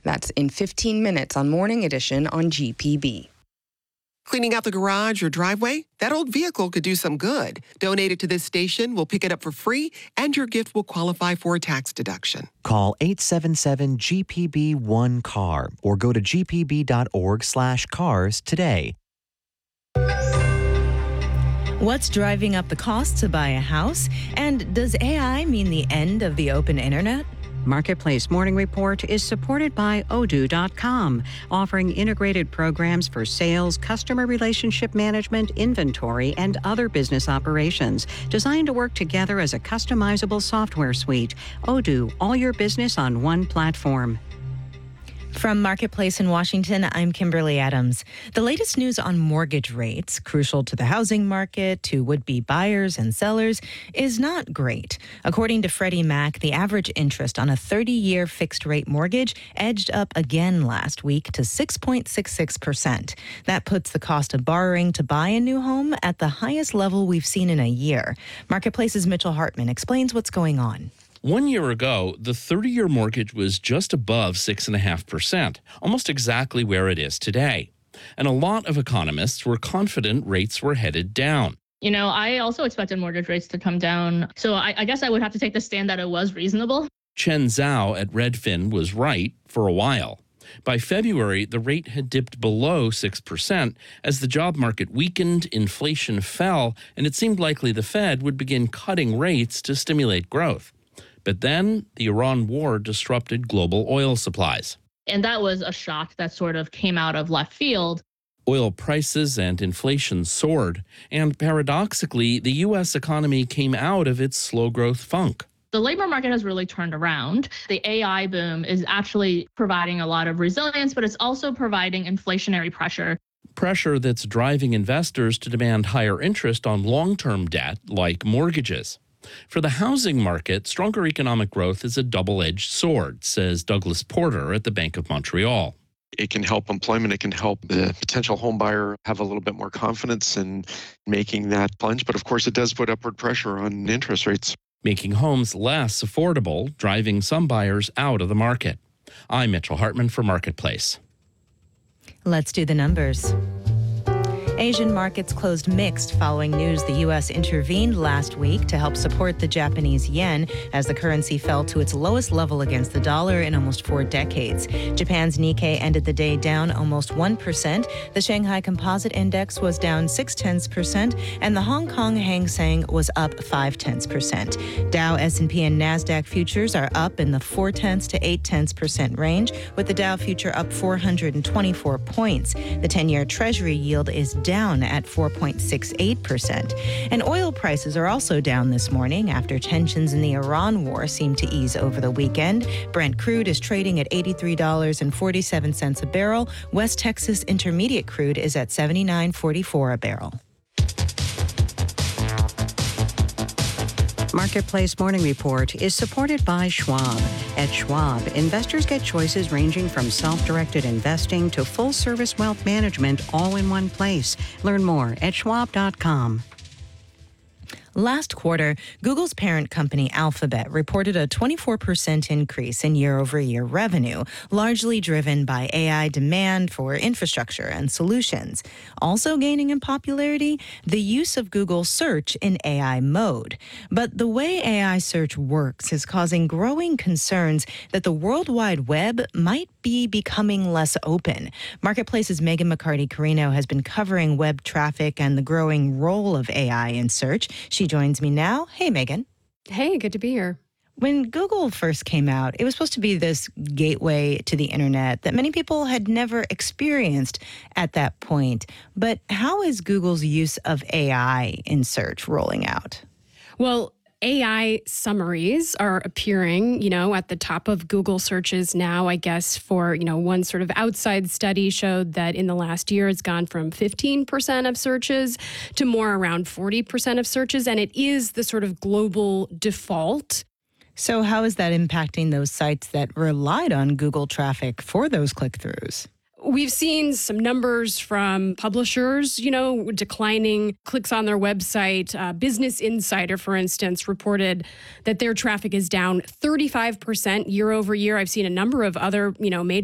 That's in 15 minutes on Morning Edition on GPB. Cleaning out the garage or driveway? That old vehicle could do some good. Donate it to this station, we'll pick it up for free, and your gift will qualify for a tax deduction. Call 877-GPB-1CAR or go to gpb.org/cars today. What's driving up the cost to buy a house? And does AI mean the end of the open internet? Marketplace Morning Report is supported by Odoo.com, offering integrated programs for sales, customer relationship management, inventory, and other business operations, designed to work together as a customizable software suite. Odoo, all your business on one platform. From Marketplace in Washington, I'm Kimberly Adams. The latest news on mortgage rates, crucial to the housing market, to would-be buyers and sellers, is not great. According to Freddie Mac, the average interest on a 30-year fixed-rate mortgage edged up again last week to 6.66%. That puts the cost of borrowing to buy a new home at the highest level we've seen in a year. Marketplace's Mitchell Hartman explains what's going on. 1 year ago, the 30-year mortgage was just above 6.5%, almost exactly where it is today. And a lot of economists were confident rates were headed down. You know, I also expected mortgage rates to come down. So I guess I would have to take the stand that it was reasonable. Chen Zhao at Redfin was right for a while. By February, the rate had dipped below 6% as the job market weakened, inflation fell, and it seemed likely the Fed would begin cutting rates to stimulate growth. But then the Iran war disrupted global oil supplies. And that was a shock that sort of came out of left field. Oil prices and inflation soared, and paradoxically, the U.S. economy came out of its slow growth funk. The labor market has really turned around. The AI boom is actually providing a lot of resilience, but it's also providing inflationary pressure. Pressure that's driving investors to demand higher interest on long-term debt like mortgages. For the housing market, stronger economic growth is a double-edged sword, says Douglas Porter at the Bank of Montreal. It can help employment. It can help the potential home buyer have a little bit more confidence in making that plunge. But of course, it does put upward pressure on interest rates, making homes less affordable, driving some buyers out of the market. I'm Mitchell Hartman for Marketplace. Let's do the numbers. Asian markets closed mixed following news the U.S. intervened last week to help support the Japanese yen as the currency fell to its lowest level against the dollar in almost 4 decades. Japan's Nikkei ended the day down almost 1%. The Shanghai Composite Index was down 0.6%, and the Hong Kong Hang Seng was up 0.5%. Dow, S&P, and NASDAQ futures are up in the 0.4 to 0.8% range, with the Dow future up 424 points. The 10-year Treasury yield is down at 4.68%. And oil prices are also down this morning after tensions in the Iran war seem to ease over the weekend. Brent crude is trading at $83.47 a barrel. West Texas Intermediate crude is at $79.44 a barrel. Marketplace Morning Report is supported by Schwab. At Schwab, investors get choices ranging from self-directed investing to full-service wealth management all in one place. Learn more at schwab.com. Last quarter, Google's parent company Alphabet reported a 24% increase in year-over-year revenue, largely driven by AI demand for infrastructure and solutions. Also gaining in popularity, the use of Google Search in AI mode. But the way AI search works is causing growing concerns that the World Wide Web might be becoming less open. Marketplace's Megan McCarty-Carino has been covering web traffic and the growing role of AI in search. She joins me now. Hey, Megan. Hey, good to be here. When Google first came out, it was supposed to be this gateway to the internet that many people had never experienced at that point. But how is Google's use of AI in search rolling out? Well, AI summaries are appearing, at the top of Google searches now, I guess, for, one sort of outside study showed that in the last year, it's gone from 15% of searches to more around 40% of searches. And it is the sort of global default. So how is that impacting those sites that relied on Google traffic for those click-throughs? We've seen some numbers from publishers, declining clicks on their website. Business Insider, for instance, reported that their traffic is down 35% year over year. I've seen a number of other, major